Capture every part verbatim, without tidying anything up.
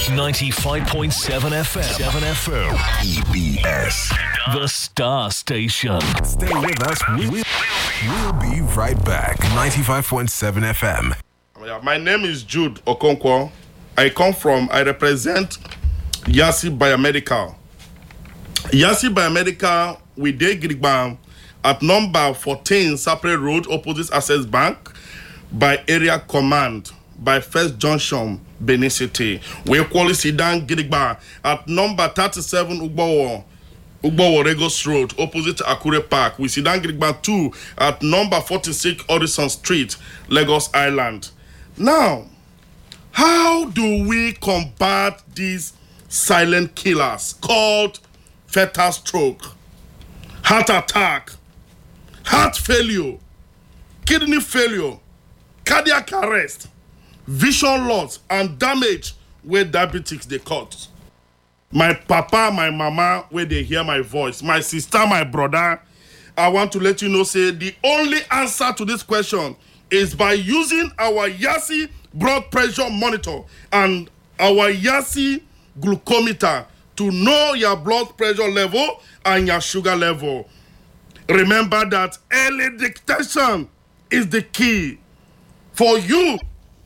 ninety-five point seven F M. seven F M. E B S. The Star Station. Stay with us. We, we, we'll be right back. ninety-five point seven F M. My name is Jude Okonkwo. I come from, I represent Yasi Biomedical. Yasi Biomedical, we dey Gidigba at number fourteen Sapre Road, opposite Access Bank, by area command, by First Junction, Benin City. We equally sit down Gidigba at number thirty-seven Ugbowo, Ugbowo Regos Road, opposite Akure Park. We sit down Gidigba two at number forty-six Horizon Street, Lagos Island. Now, how do we combat these silent killers called fatal stroke, heart attack, heart failure, kidney failure, cardiac arrest, vision loss, and damage where diabetics they cause? My papa, my mama, where they hear my voice, my sister, my brother, I want to let you know, say the only answer to this question is by using our Yasi blood pressure monitor and our Yasi glucometer to know your blood pressure level and your sugar level. Remember that early detection is the key for you,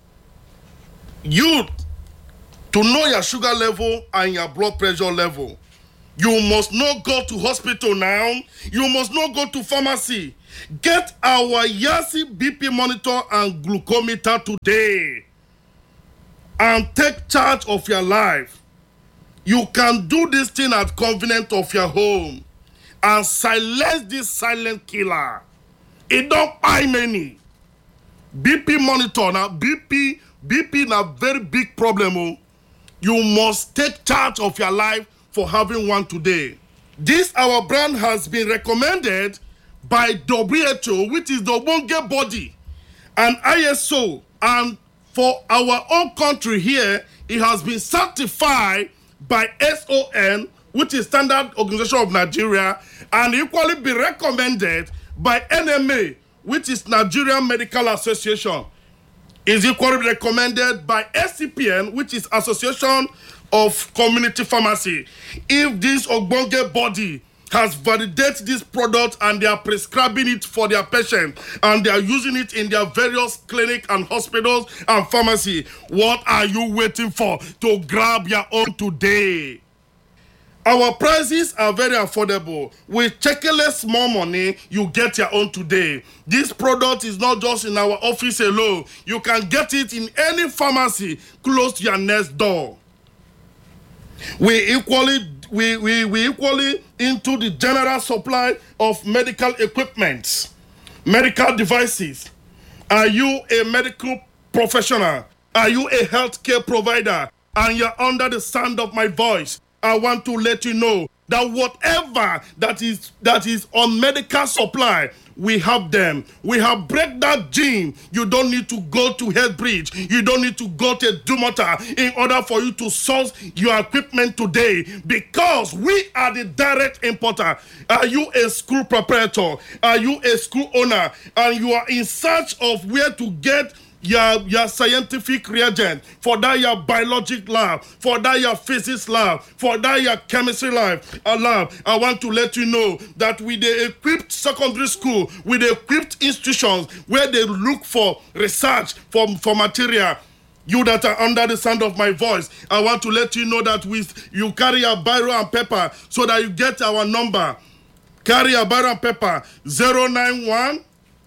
you to know your sugar level and your blood pressure level. You must not go to hospital now. You must not go to pharmacy. Get our Yasi B P monitor and glucometer today and take charge of your life. You can do this thing at convenience of your home and silence this silent killer. It don't buy many. B P monitor now, B P, B P na very big problem. Oh. You must take charge of your life for having one today. This our brand has been recommended by W H O, which is the Obonge body, and I S O, and for our own country here, it has been certified by S O N, which is Standard Organization of Nigeria, and equally be recommended by N M A, which is Nigerian Medical Association. Is equally recommended by S C P N, which is Association of Community Pharmacy. If this Obonge body has validated this product and they are prescribing it for their patients and they are using it in their various clinics and hospitals and pharmacy, what are you waiting for to grab your own today? Our prices are very affordable. With checkless small money, you get your own today. This product is not just in our office alone. You can get it in any pharmacy close to your next door. We equally We, we, we equally into the general supply of medical equipment, medical devices. Are you a medical professional? Are you a healthcare provider? And you're under the sound of my voice. I want to let you know that whatever that is that is on medical supply, we have them. We have break that gene. You don't need to go to Headbridge. You don't need to go to Dumota in order for you to source your equipment today, because we are the direct importer. Are you a school proprietor? Are you a school owner? And you are in search of where to get your, your scientific reagent, for that your biologic lab, for that your physics lab, for that your chemistry lab, uh, lab. I want to let you know that with the equipped secondary school, with the equipped institutions where they look for research, for, for material, you that are under the sound of my voice, I want to let you know that with you carry a biro and paper so that you get our number. Carry a biro and paper zero nine one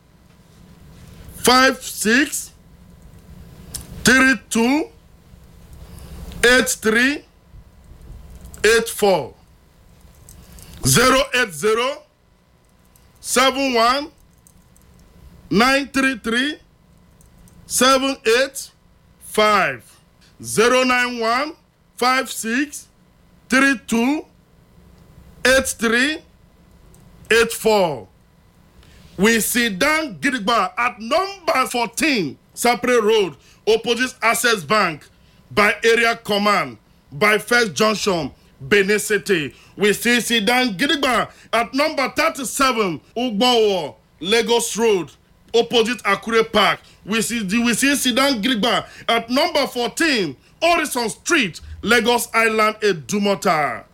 five six three two eight three eight four zero eight zero seven one nine three three seven eight five zero nine one five six three two eight three eight four. We sit down Gidigba at number fourteen Sapre Road, opposite Access Bank, by area command, by First Junction, Benin City. We still sit down Gidigba at number thirty-seven Ugbowo, Lagos Road, opposite Akure Park. We see we see sit down Gidigba at number fourteen Horizon Street, Lagos Island, Edumota.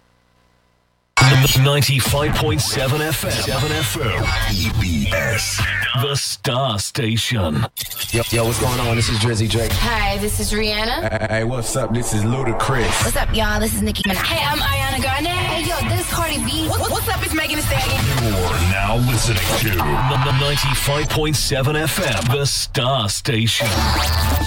ninety-five point seven F M. seven F M. E B S. The Star Station. Yo, yo, what's going on? This is Drizzy Drake. Hi, this is Rihanna. Hey, what's up? This is Ludacris. What's up, y'all? This is Nicki Minaj. Hey, I'm Ariana Grande. Hey, yo, this is Cardi B. What, what's up? It's Megan Thee Stallion. You're now listening to ninety-five point seven F M. The Star Station.